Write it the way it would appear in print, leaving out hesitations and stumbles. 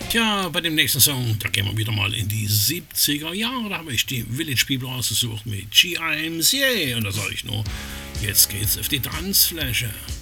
Tja, bei dem nächsten Song, da gehen wir wieder mal in die 70er Jahre. Da habe ich die Village People ausgesucht mit GIMCA. Und da sage ich nur, jetzt geht's auf die Tanzfläche.